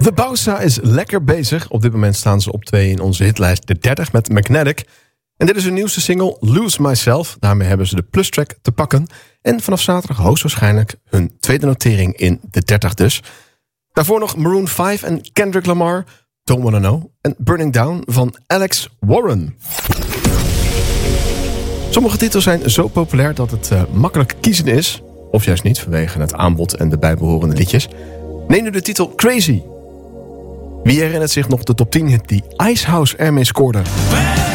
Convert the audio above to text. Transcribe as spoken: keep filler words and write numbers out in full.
The Bausa is lekker bezig. Op dit moment staan ze op twee in onze hitlijst de dertig met Magnetic. En dit is hun nieuwste single Lose Myself. Daarmee hebben ze de plustrack te pakken. En vanaf zaterdag hoogstwaarschijnlijk hun tweede notering in de dertig dus. Daarvoor nog Maroon vijf en Kendrick Lamar, Don't Wanna Know. En Burning Down van Alex Warren. Sommige titels zijn zo populair dat het uh, makkelijk kiezen is. Of juist niet, vanwege het aanbod en de bijbehorende liedjes. Neem nu de titel Crazy. Wie herinnert zich nog de top tien hit die Icehouse ermee scoorde?